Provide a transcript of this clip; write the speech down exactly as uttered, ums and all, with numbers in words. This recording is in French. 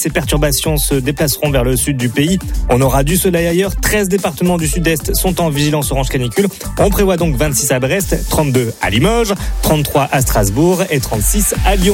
ces perturbations se déplaceront vers le sud du pays. On aura du soleil ailleurs. treize départements du sud-est sont en vigilance orange canicule. On prévoit donc vingt-six à Brest, trente-deux à Limoges, trente-trois à Strasbourg et trente-six à Lyon.